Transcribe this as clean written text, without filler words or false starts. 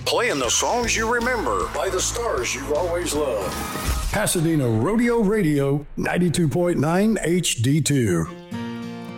Playing the songs you remember by the stars you've always loved. Pasadena Rodeo Radio, 92.9 HD2.